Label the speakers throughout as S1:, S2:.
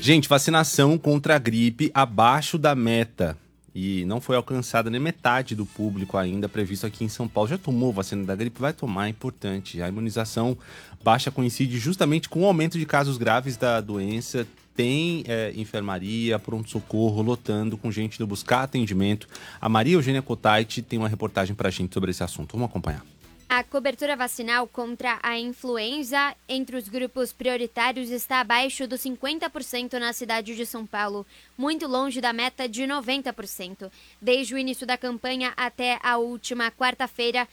S1: Gente, vacinação contra a gripe abaixo da meta. E não foi alcançada nem metade do público ainda previsto aqui em São Paulo. Já tomou vacina da gripe? Vai tomar, é importante. A imunização baixa coincide justamente com o aumento de casos graves da doença. Tem enfermaria, pronto-socorro, lotando com gente indo buscar atendimento. A Maria Eugênia Cotait tem uma reportagem pra gente sobre esse assunto. Vamos acompanhar.
S2: A cobertura vacinal contra a influenza entre os grupos prioritários está abaixo dos 50% na cidade de São Paulo, muito longe da meta de 90%. Desde o início da campanha até a última quarta-feira,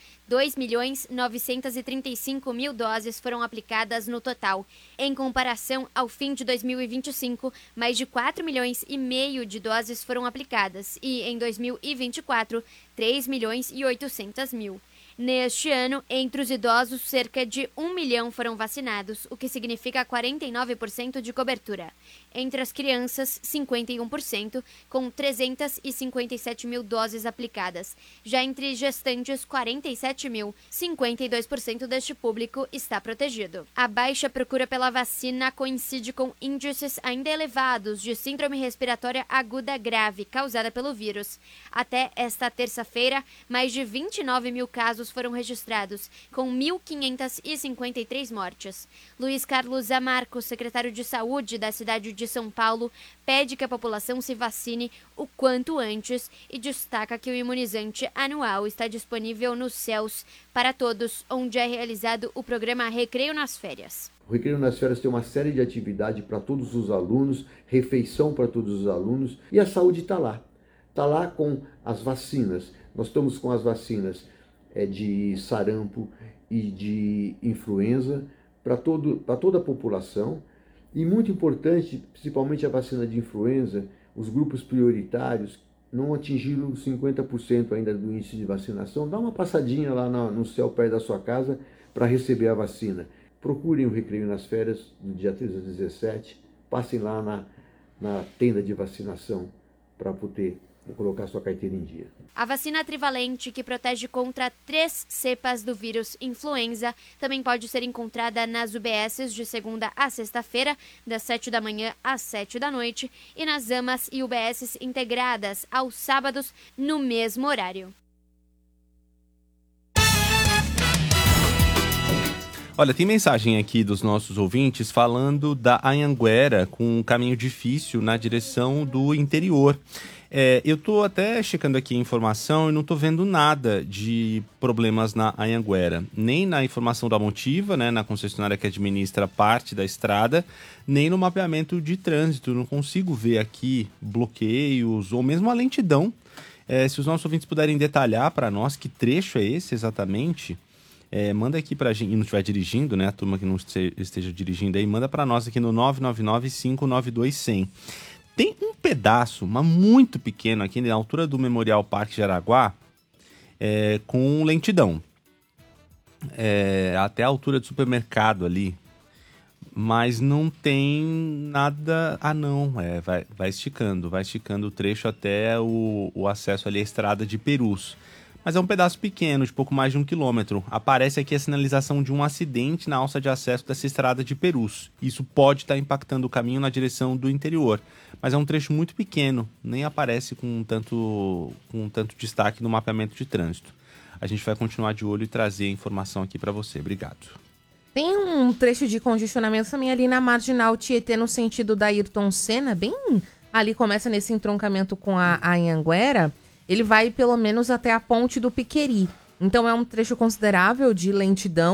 S2: 2.935.000 doses foram aplicadas no total. Em comparação ao fim de 2025, mais de 4,5 milhões de doses foram aplicadas e, em 2024, 3.800.000. Neste ano, entre os idosos, cerca de 1 milhão foram vacinados, o que significa 49% de cobertura. Entre as crianças, 51%, com 357.000 doses aplicadas. Já entre gestantes, 47.000, 52% deste público está protegido. A baixa procura pela vacina coincide com índices ainda elevados de síndrome respiratória aguda grave causada pelo vírus. Até esta terça-feira, mais de 29.000 casos foram registrados, com 1.553 mortes. Luiz Carlos Amarco, secretário de Saúde da cidade de São Paulo, pede que a população se vacine o quanto antes e destaca que o imunizante anual está disponível nos CELS para todos, onde é realizado o programa Recreio nas Férias.
S3: O Recreio nas Férias tem uma série de atividades para todos os alunos, refeição para todos os alunos, e a saúde está lá. Está lá com as vacinas. Nós estamos com as vacinas de sarampo e de influenza para toda a população. E muito importante, principalmente a vacina de influenza, os grupos prioritários não atingiram 50% ainda do índice de vacinação. Dá uma passadinha lá no céu perto da sua casa para receber a vacina. Procurem o Recreio nas Férias, do dia 13 a 17. Passem lá na tenda de vacinação para poder colocar sua carteira em dia.
S2: A vacina trivalente, que protege contra 3 cepas do vírus influenza, também pode ser encontrada nas UBSs de segunda a sexta-feira, das 7 da manhã às 7 da noite, e nas AMAs e UBSs integradas aos sábados, no mesmo horário.
S1: Olha, tem mensagem aqui dos nossos ouvintes falando da Anhanguera com um caminho difícil na direção do interior. Eu tô até checando aqui a informação e não tô vendo nada de problemas na Anhanguera. Nem na informação da Motiva, né, na concessionária que administra parte da estrada, nem no mapeamento de trânsito. Não consigo ver aqui bloqueios ou mesmo a lentidão. Se os nossos ouvintes puderem detalhar para nós que trecho é esse exatamente, manda aqui pra gente, e não estiver dirigindo, né, a turma que não esteja dirigindo aí, manda para nós aqui no 999-592-100. Tem um pedaço, mas muito pequeno aqui na altura do Memorial Parque Jaraguá, com lentidão. Até a altura do supermercado ali. Mas não tem nada... Ah, não. Vai esticando o trecho até o acesso ali à estrada de Perus. Mas é um pedaço pequeno, de pouco mais de 1 quilômetro. Aparece aqui a sinalização de um acidente na alça de acesso dessa estrada de Perus. Isso pode estar impactando o caminho na direção do interior. Mas é um trecho muito pequeno, nem aparece com tanto destaque no mapeamento de trânsito. A gente vai continuar de olho e trazer a informação aqui para você. Obrigado.
S4: Tem um trecho de congestionamento também ali na Marginal Tietê, no sentido da Ayrton Senna, bem ali começa nesse entroncamento com a Anhanguera. Ele vai pelo menos até a Ponte do Piqueri. Então é um trecho considerável de lentidão.